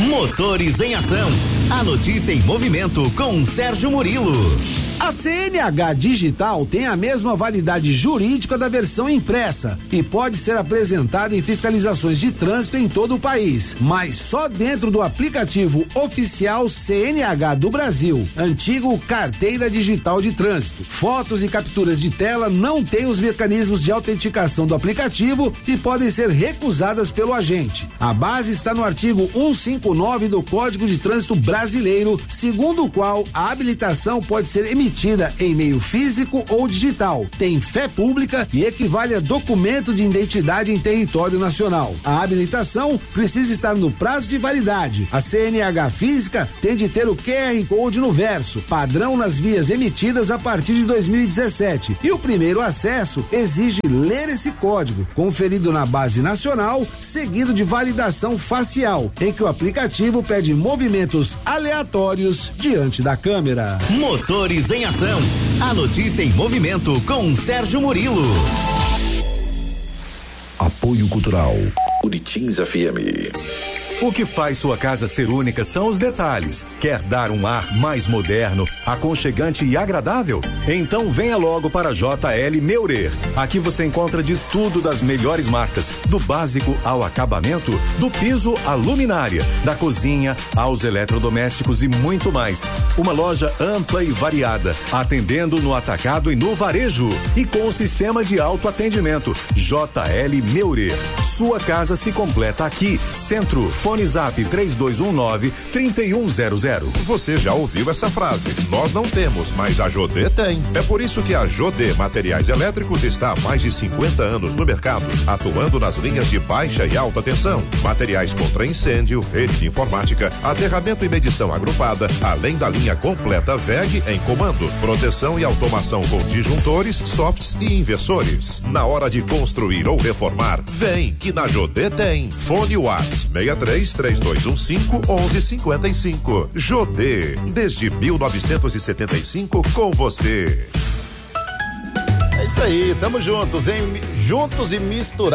Motores em Ação. A notícia em movimento com Sérgio Murilo. A CNH Digital tem a mesma validade jurídica da versão impressa e pode ser apresentada em fiscalizações de trânsito em todo o país, mas só dentro do aplicativo oficial CNH do Brasil, antigo Carteira Digital de Trânsito. Fotos e capturas de tela não têm os mecanismos de autenticação do aplicativo e podem ser recusadas pelo agente. A base está no artigo 159 do Código de Trânsito Brasileiro, segundo o qual a habilitação pode ser emitida em meio físico ou digital, tem fé pública e equivale a documento de identidade em território nacional. A habilitação precisa estar no prazo de validade. A CNH física tem de ter o QR Code no verso, padrão nas vias emitidas a partir de 2017. E o primeiro acesso exige ler esse código, conferido na base nacional, seguido de validação facial, em que o aplicativo pede movimentos aleatórios diante da câmera. Motores em Ação. A notícia em movimento com Sérgio Murilo. Apoio Cultural. Buritins FM. O que faz sua casa ser única são os detalhes. Quer dar um ar mais moderno, aconchegante e agradável? Então venha logo para JL Meurer. Aqui você encontra de tudo das melhores marcas, do básico ao acabamento, do piso à luminária, da cozinha aos eletrodomésticos e muito mais. Uma loja ampla e variada, atendendo no atacado e no varejo e com o sistema de autoatendimento. JL Meurer. Sua casa se completa aqui, Centro. Fone Zap 3219-3100. Você já ouviu essa frase? Nós não temos, mas a Jodê tem. É por isso que a Jodê Materiais Elétricos está há mais de 50 anos no mercado, atuando nas linhas de baixa e alta tensão, materiais contra incêndio, rede de informática, aterramento e medição agrupada, além da linha completa VEG em comando, proteção e automação com disjuntores, softs e inversores. Na hora de construir ou reformar, vem que na Jodê tem. Fone WhatsApp 63-3215-1155. Jodê, desde 1975 com você. É isso aí, tamo juntos, hein? Juntos e misturados.